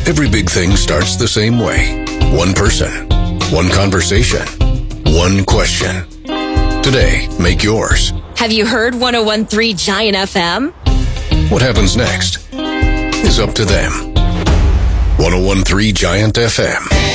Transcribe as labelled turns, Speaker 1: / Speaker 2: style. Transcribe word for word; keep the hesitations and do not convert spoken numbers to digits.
Speaker 1: Every big thing starts the same way. One person, one conversation, one question. Today, make yours.
Speaker 2: Have you heard one oh one point three Giant F M?
Speaker 1: What happens next is up to them. one oh one point three Giant F M.